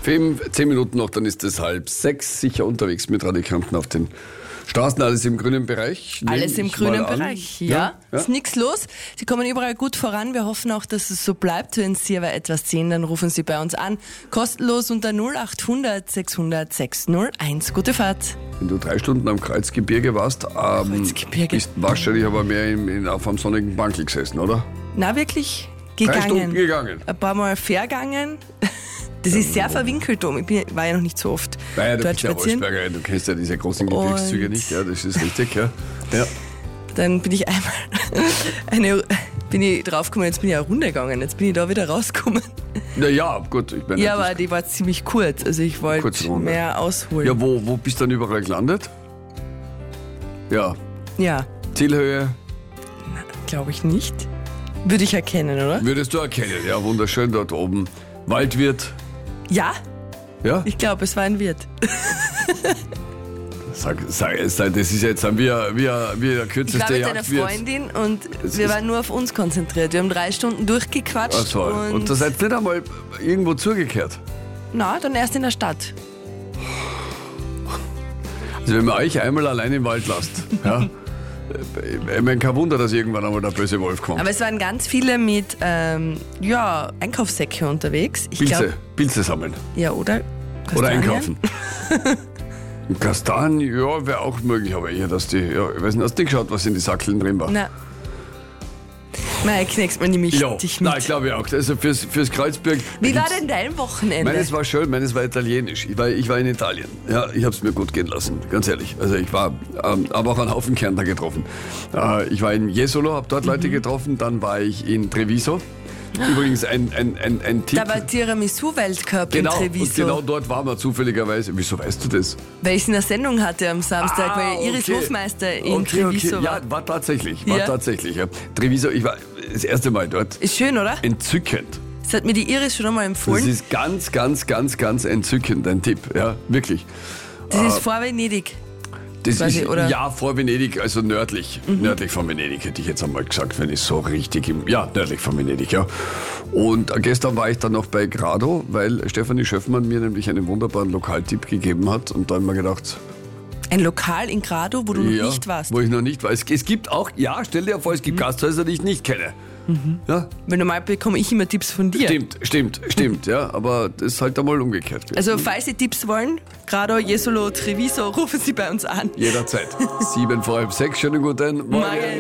10 Minuten noch, dann ist es 5:30. Sicher unterwegs mit Radikanten auf den Straßen. Alles im grünen Bereich. Alles im grünen Bereich, ja. Ist nichts los. Sie kommen überall gut voran. Wir hoffen auch, dass es so bleibt. Wenn Sie aber etwas sehen, dann rufen Sie bei uns an. Kostenlos unter 0800 600 601. Gute Fahrt. Wenn du 3 Stunden am Kreuzgebirge warst, bist wahrscheinlich aber mehr auf einem sonnigen Bankel gesessen, oder? Na, wirklich 3 Stunden gegangen. Ein paar Mal vergangen. Das ist sehr verwinkelt, Tom. Ich war ja noch nicht so oft Naja, du dort bist ja spazieren. Wolfsberger, du kennst ja diese großen Gebirgszüge nicht, ja, das ist richtig, ja. Dann bin ich einmal draufgekommen, jetzt bin ich eine Runde gegangen, jetzt bin ich da wieder rausgekommen. Ja, gut. Ich meine, Ja, aber die war ziemlich kurz, also ich wollte mehr ausholen. Ja, wo bist du dann überall gelandet? Ja. Ja, Zielhöhe? glaube ich nicht. Würde ich erkennen, oder? Würdest du erkennen, ja, wunderschön dort oben. Waldwirt? Ja, Ja? ich glaube, es war ein Wirt. Sag, das ist jetzt wie der Ich war kürzeste mit einer Jagdwirt. Freundin und wir waren nur auf uns konzentriert. Wir haben 3 Stunden durchgequatscht. Ach so. Und da seid ihr nicht einmal irgendwo zugekehrt? Na, dann erst in der Stadt. Also wenn man euch einmal allein im Wald lasst, ja, ich meine, kein Wunder, dass irgendwann einmal der böse Wolf kommt. Aber es waren ganz viele mit Einkaufssäcke unterwegs. Ich Pilze sammeln. Ja, oder? Oder Kastanien? einkaufen. Kastanien, ja, wäre auch möglich, aber eher, dass die, ja, ich weiß nicht, hast du geschaut, was in die Sackeln drin war? Nein. Nein, knickst man dich mit. Nein, ich glaube auch. Also fürs Kreuzberg. Wie war denn dein Wochenende? Meines war schön, meines war italienisch. Ich war in Italien. Ja, ich habe es mir gut gehen lassen, ganz ehrlich. Also ich war, aber auch einen Haufen Kärntner getroffen. Ich war in Jesolo, habe dort Leute getroffen, dann war ich in Treviso. Übrigens ein Tipp. Da war Tiramisu-Weltcup in Treviso. Und genau dort waren wir zufälligerweise. Wieso weißt du das? Weil ich es in der Sendung hatte am Samstag, weil Iris Hofmeister in Treviso war. Ja, war tatsächlich. Ja. Treviso, ich war das erste Mal dort. Ist schön, oder? Entzückend. Das hat mir die Iris schon einmal empfohlen. Das ist ganz, ganz, ganz, ganz entzückend, ein Tipp. Ja, wirklich. Das ist vor Venedig. Das quasi, ist, oder? ja, vor Venedig, also nördlich. Nördlich von Venedig, hätte ich jetzt einmal gesagt, wenn ich so richtig nördlich von Venedig, ja. Und gestern war ich dann noch bei Grado, weil Stefanie Schöffmann mir nämlich einen wunderbaren Lokaltipp gegeben hat. Und da habe ich mir gedacht... Ein Lokal in Grado, wo du noch nicht warst? Wo ich noch nicht war. Es gibt auch, stell dir vor, es gibt Gasthäuser, die ich nicht kenne. Ja? Weil normal bekomme ich immer Tipps von dir. Stimmt, ja, aber das ist halt einmal umgekehrt gewesen. Also falls Sie Tipps wollen, Grado, Jesolo, Treviso, rufen Sie bei uns an. Jederzeit. 6:07, schönen guten Morgen.